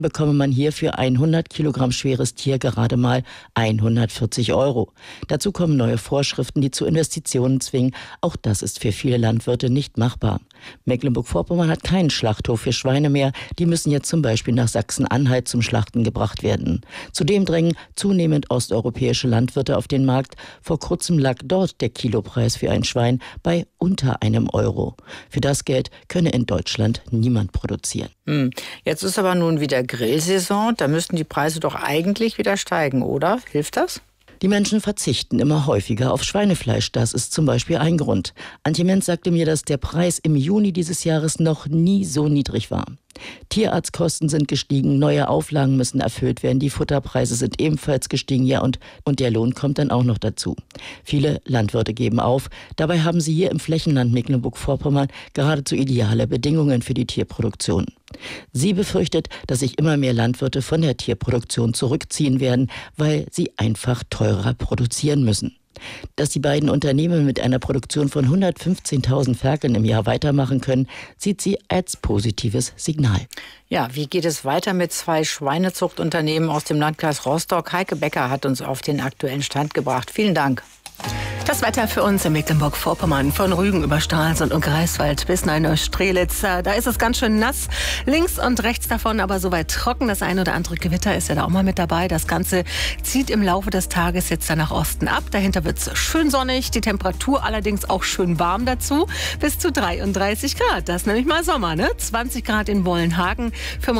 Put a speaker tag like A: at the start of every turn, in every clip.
A: bekomme man hier für ein 100 Kilogramm schweres Tier gerade mal 140 €. Dazu kommen neue Vorschriften, die zu Investitionen zwingen. Auch das ist für viele Landwirte nicht machbar. Mecklenburg-Vorpommern hat keinen Schlachthof für Schweine mehr. Die müssen jetzt zum Beispiel nach Sachsen-Anhalt zum Schlachten gebracht werden. Zudem drängen zunehmend osteuropäische Landwirte auf den Markt. Vor kurzem lag dort der Kilopreis für ein Schwein bei unter €1. Für das Geld könne in Deutschland niemand produzieren.
B: Jetzt ist aber nun wieder Grillsaison. Da müssten die Preise doch eigentlich wieder steigen, oder? Hilft das?
A: Die Menschen verzichten immer häufiger auf Schweinefleisch. Das ist zum Beispiel ein Grund. Antje Menz sagte mir, dass der Preis im Juni dieses Jahres noch nie so niedrig war. Tierarztkosten sind gestiegen, neue Auflagen müssen erfüllt werden, die Futterpreise sind ebenfalls gestiegen, ja und der Lohn kommt dann auch noch dazu. Viele Landwirte geben auf, dabei haben sie hier im Flächenland Mecklenburg-Vorpommern geradezu ideale Bedingungen für die Tierproduktion. Sie befürchtet, dass sich immer mehr Landwirte von der Tierproduktion zurückziehen werden, weil sie einfach teurer produzieren müssen. Dass die beiden Unternehmen mit einer Produktion von 115.000 Ferkeln im Jahr weitermachen können, sieht sie als positives Signal.
B: Ja, wie geht es weiter mit 2 Schweinezuchtunternehmen aus dem Landkreis Rostock? Heike Becker hat uns auf den aktuellen Stand gebracht. Vielen Dank.
C: Das Wetter für uns in Mecklenburg-Vorpommern, von Rügen über Stralsund und Greifswald bis nach Neustrelitz. Da ist es ganz schön nass, links und rechts davon aber soweit trocken. Das eine oder andere Gewitter ist ja da auch mal mit dabei. Das Ganze zieht im Laufe des Tages jetzt dann nach Osten ab. Dahinter wird es schön sonnig, die Temperatur allerdings auch schön warm dazu, bis zu 33 Grad. Das ist nämlich mal Sommer, ne? 20 Grad in Wollenhagen,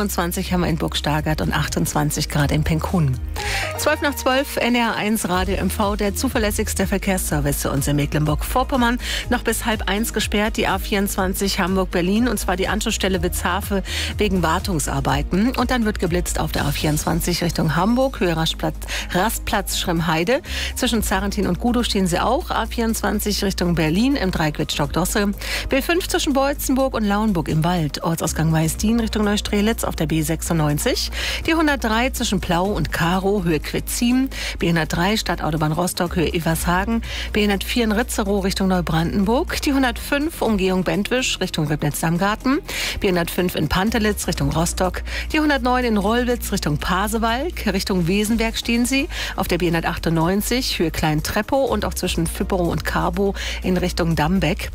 C: 25 haben wir in Burg Stargard und 28 Grad in Penkhunen. 12 nach 12, NR1 Radio MV, der zuverlässigste Verkehrsservice für uns in Mecklenburg-Vorpommern. Noch bis 12:30 gesperrt die A24 Hamburg-Berlin, und zwar die Anschlussstelle Witzhafe wegen Wartungsarbeiten. Und dann wird geblitzt auf der A24 Richtung Hamburg, Höhe Rastplatz Schrimmheide. Zwischen Zarentin und Gudow stehen sie auch. A24 Richtung Berlin im Dreieck Wittstock-Dosse. B5 zwischen Beutzenburg und Lauenburg im Wald. Ortsausgang Weißdien Richtung Neustrelitz auf der B96. Die 103 zwischen Plau und Karow, Höhe Quitzim. B103 Stadtautobahn Rostock, Höhe Evershagen. B104 in Ritzerow Richtung Neubrandenburg. Die 105 Umgehung Bentwisch Richtung Ribnitz-Damgarten. B105 in Pantelitz Richtung Rostock. Die 109 in Rollwitz Richtung Pasewalk. Richtung Wesenberg stehen sie. Auf der B198 Höhe Klein-Treppow und auch zwischen Füpperow und Carbo in Richtung Dambeck.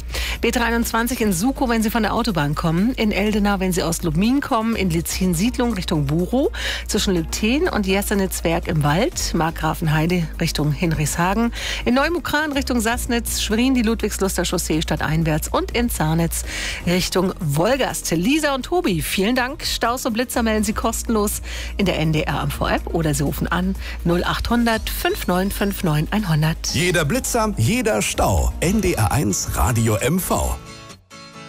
C: B23 in Sukow, wenn Sie von der Autobahn kommen. In Eldena, wenn Sie aus Lubmin kommen. In Litzin-Siedlung Richtung Burow. Zwischen Lübten und Jesenitzwerk im Wald. Markgrafenheide Richtung Hinrichshagen. In Neumukran Richtung Sassnitz. Schwerin die Ludwigsluster Chaussee stadteinwärts. Und in Zarnitz Richtung Wolgast. Lisa und Tobi, vielen Dank. Staus und Blitzer melden Sie kostenlos in der NDR AMV-App oder Sie rufen an 0800 5959 100.
D: Jeder Blitzer, jeder Stau. NDR1 Radio MV.